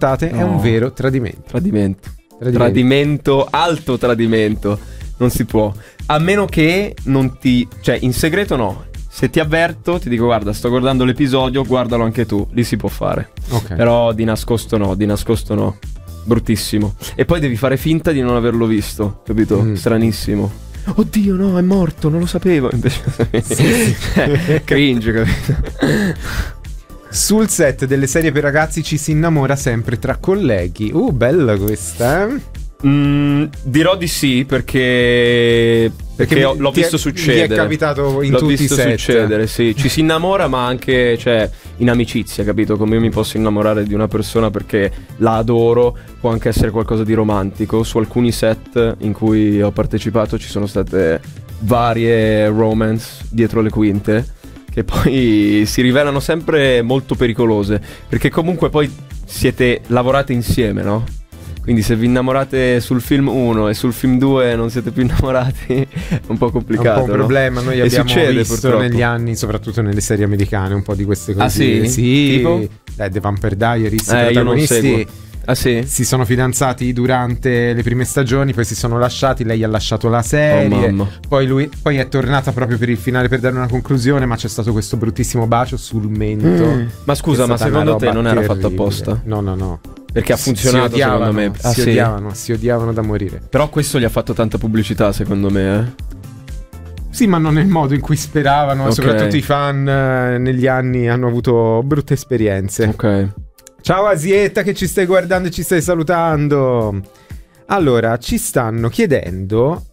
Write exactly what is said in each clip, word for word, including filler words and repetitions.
accettate, no. È un vero tradimento. Tradimento. Tradimento. Tradimento, alto tradimento. Non si può. A meno che non ti... Cioè, in segreto no. Se ti avverto, ti dico guarda, sto guardando l'episodio, guardalo anche tu. Lì si può fare. Okay. Però di nascosto no, di nascosto no. Bruttissimo. E poi devi fare finta di non averlo visto, capito? Mm. Stranissimo. Oddio no, è morto, non lo sapevo. Invece sì. Cringe, capito? Sul set delle serie per ragazzi ci si innamora sempre tra colleghi. Uh, bella questa, eh? Mm, dirò di sì perché perché, perché l'ho visto è, succedere. Mi è capitato in l'ho tutti visto i set. succedere, sì. Ci si innamora, ma anche, cioè, in amicizia, capito? Come io mi posso innamorare di una persona perché la adoro, può anche essere qualcosa di romantico. Su alcuni set in cui ho partecipato ci sono state varie romance dietro le quinte che poi si rivelano sempre molto pericolose, perché comunque poi siete lavorate insieme, no? Quindi se vi innamorate sul film uno e sul film due non siete più innamorati è un po' complicato. È un po' un problema, no? Noi e abbiamo succede, visto purtroppo. negli anni, soprattutto nelle serie americane, un po' di queste cose. Ah sì? Sì. Tipo? Eh, The Vampire Diaries, eh, i protagonisti ah, sì? si sono fidanzati durante le prime stagioni, poi si sono lasciati, lei ha lasciato la serie, oh, poi lui poi è tornata proprio per il finale per dare una conclusione, ma c'è stato questo bruttissimo bacio sul mento. Mm. Ma scusa, ma secondo te non era terribile. fatto apposta? No, no, no. Perché ha funzionato, si odiavano, secondo me. Ah, si sì? odiavano, si odiavano da morire. Però questo gli ha fatto tanta pubblicità, secondo me, eh. Sì, ma non nel modo in cui speravano. Okay. Soprattutto i fan eh, negli anni hanno avuto brutte esperienze. Ok. Ciao Asietta che ci stai guardando e ci stai salutando. Allora, ci stanno chiedendo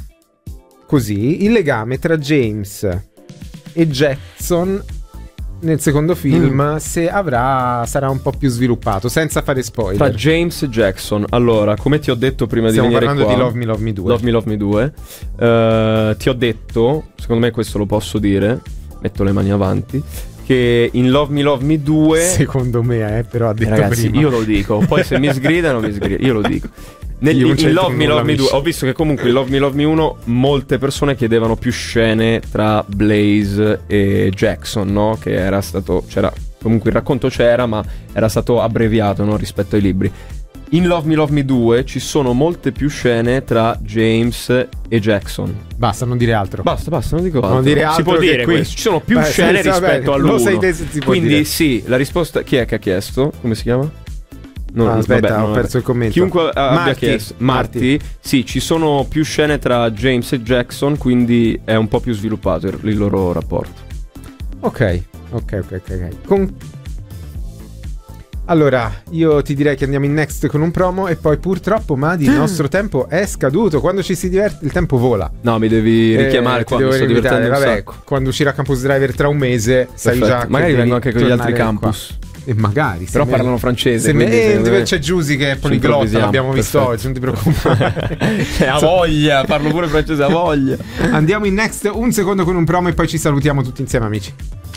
così il legame tra James e Jackson nel secondo film, mm. se avrà sarà un po' più sviluppato, senza fare spoiler. Tra James e Jackson. Allora, come ti ho detto prima Stiamo di venire qua, stiamo parlando di Love Me Love Me due. Love Me Love Me due. Uh, ti ho detto, secondo me questo lo posso dire, metto le mani avanti, che in Love Me Love Me due, secondo me, eh, però ha detto eh, ragazzi, prima. io lo dico. Poi se mi sgridano mi sgridano, io lo dico. Nel, in, in Love Me Love Me due ho visto che comunque in Love Me Love Me uno molte persone chiedevano più scene tra Blaze e Jackson, no? Che era stato, c'era, comunque il racconto c'era, ma era stato abbreviato, no? Rispetto ai libri. In Love Me Love Me due ci sono molte più scene tra James e Jackson. Basta, non dire altro. Basta, basta, non dico altro. Non dire altro. Si può dire qui... questo. Ci sono più Beh, scene sì, rispetto vabbè, all'uno. Sei te, si può Quindi dire. sì, la risposta... Chi è che ha chiesto? Come si chiama? No, ah, aspetta, vabbè, ho no, perso vabbè. il commento. Chiunque abbia Marti, chiesto Marti, Marti, sì, ci sono più scene tra James e Jackson, quindi è un po' più sviluppato il, il loro rapporto. Ok, ok, ok, ok. Con... Allora, io ti direi che andiamo in next con un promo e poi purtroppo, Madi, il nostro tempo è scaduto. Quando ci si diverte il tempo vola. No, mi devi richiamare eh, quando sto divertendo un vabbè, sacco. Quando uscirà Campus Driver tra un mese, sai già che magari vengo anche con gli altri qua. campus. E magari però me... parlano francese, se me... se me... c'è Giusy che è poliglotta, l'abbiamo visto oggi, non ti preoccupare. A voglia, parlo pure francese a voglia. Andiamo in next, un secondo con un promo e poi ci salutiamo tutti insieme, amici.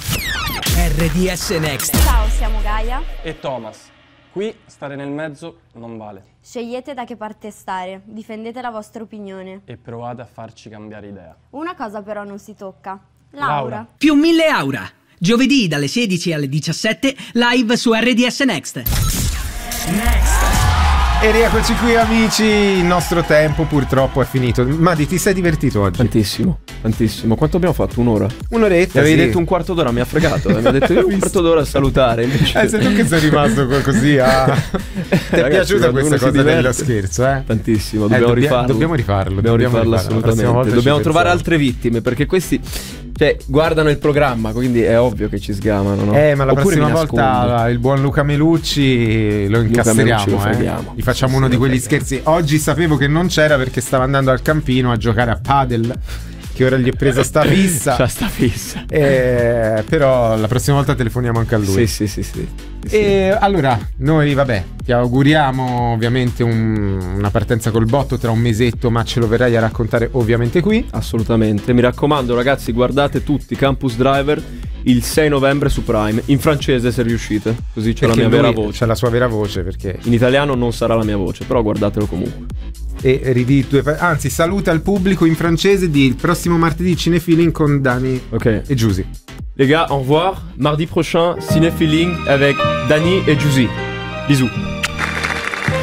R D S Next. Ciao, siamo Gaia e Thomas. Qui stare nel mezzo non vale. Scegliete da che parte stare, difendete la vostra opinione e provate a farci cambiare idea. Una cosa però non si tocca: Laura. Laura. Più mille Aura. Giovedì dalle sedici alle diciassette, live su R D S Next. Next. E rieccoci qui, amici. Il nostro tempo purtroppo è finito. Madi, ti sei divertito oggi? Tantissimo, tantissimo. Quanto abbiamo fatto? Un'ora? Un'oretta. Mi avevi sì. detto un quarto d'ora, mi ha fregato. Mi ha detto io un quarto d'ora a salutare. Invece... Eh, sei tu che sei rimasto così. Ah. Ti è Ragazzi, piaciuta questa cosa dello scherzo, eh? Tantissimo. Eh, Dobbiamo dobbia- rifarlo. Dobbiamo rifarlo. Dobbiamo, dobbiamo rifarlo rifarlo. assolutamente. Dobbiamo trovare altre vittime, perché questi, cioè, guardano il programma, quindi è ovvio che ci sgamano, no? Eh, ma la Oppure prossima volta il buon Luca Melucci lo incastriamo, Luca Melucci lo eh? Gli facciamo sì, uno sì, di quegli okay. scherzi. Oggi sapevo che non c'era perché stava andando al Campino a giocare a padel, che ora gli è presa sta fissa. C'ha sta fissa. Eh, però la prossima volta telefoniamo anche a lui. Sì, sì, sì, sì. sì. E allora, noi vabbè, ti auguriamo ovviamente un, una partenza col botto tra un mesetto, ma ce lo verrai a raccontare ovviamente qui. Assolutamente. Mi raccomando, ragazzi, guardate tutti Campus Driver il sei novembre su Prime, in francese se riuscite, così c'è Perché la mia vera lui voce. C'è la sua vera voce, perché in italiano non sarà la mia voce, però guardatelo comunque. E ridi due pa- anzi saluta il pubblico in francese di il prossimo martedì Cinefeeling con Dani Ok. e Giusy. Les gars, au revoir. Mardi prochain, Cinefeeling avec Dani et Giusy. Bisous.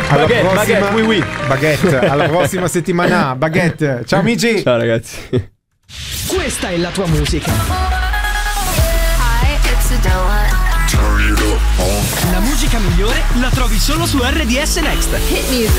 Alla Baguette, prossima baguette, oui, oui. Baguette, alla prossima settimana. Baguette. Ciao amici. Ciao ragazzi. Questa è la tua musica. La musica migliore la trovi solo su R D S Next.